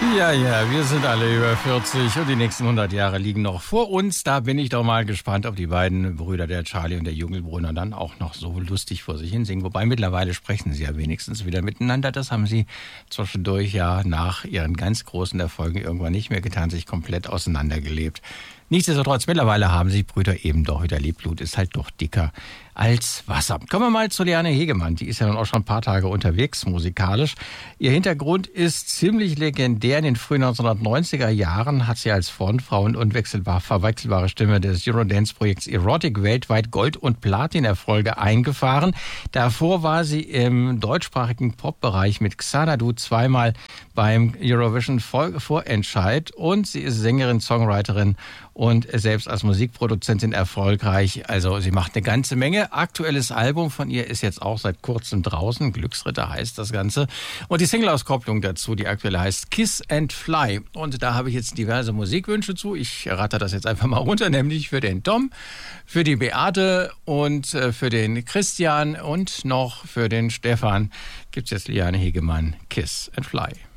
Ja, wir sind alle über 40 und die nächsten 100 Jahre liegen noch vor uns. Da bin ich doch mal gespannt, ob die beiden Brüder, der Charlie und der Jungelbrunner, dann auch noch so lustig vor sich hin singen. Wobei mittlerweile sprechen sie ja wenigstens wieder miteinander. Das haben sie zwischendurch ja nach ihren ganz großen Erfolgen irgendwann nicht mehr getan, sich komplett auseinandergelebt. Nichtsdestotrotz, mittlerweile haben sich Brüder eben doch wieder lieb. Blut ist halt doch dicker als Wasser. Kommen wir mal zu Liane Hegemann. Die ist ja nun auch schon ein paar Tage unterwegs musikalisch. Ihr Hintergrund ist ziemlich legendär. In den frühen 1990er Jahren hat sie als Frontfrau und verwechselbare Stimme des Eurodance-Projekts Erotic weltweit Gold- und Platin-Erfolge eingefahren. Davor war sie im deutschsprachigen Pop-Bereich mit Xanadu zweimal beim Eurovision Vorentscheid und sie ist Sängerin, Songwriterin und selbst als Musikproduzentin erfolgreich. Also sie macht eine ganze Menge. Aktuelles Album von ihr ist jetzt auch seit kurzem draußen. Glücksritter heißt das Ganze. Und die Single-Auskopplung dazu, die aktuelle heißt Kiss and Fly. Und da habe ich jetzt diverse Musikwünsche zu. Ich ratter das jetzt einfach mal runter, nämlich für den Tom, für die Beate und für den Christian und noch für den Stefan gibt's jetzt Liane Hegemann Kiss and Fly.